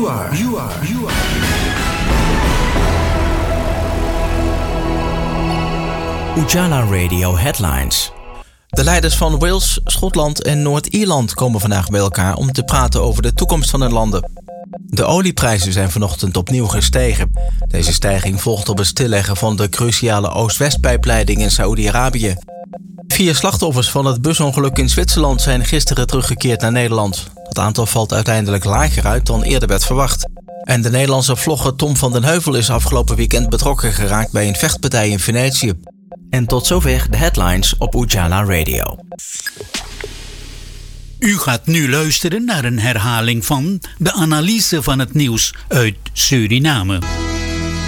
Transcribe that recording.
Ujala Radio Headlines. De leiders van Wales, Schotland en Noord-Ierland komen vandaag bij elkaar om te praten over de toekomst van hun landen. De olieprijzen zijn vanochtend opnieuw gestegen. Deze stijging volgt op het stilleggen van de cruciale Oost-West-pijpleiding in Saoedi-Arabië. 4 slachtoffers van het busongeluk in Zwitserland zijn gisteren teruggekeerd naar Nederland. Dat aantal valt uiteindelijk lager uit dan eerder werd verwacht. En de Nederlandse vlogger Tom van den Heuvel is afgelopen weekend betrokken geraakt bij een vechtpartij in Venetië. En tot zover de headlines op Ujala Radio. U gaat nu luisteren naar een herhaling van de analyse van het nieuws uit Suriname.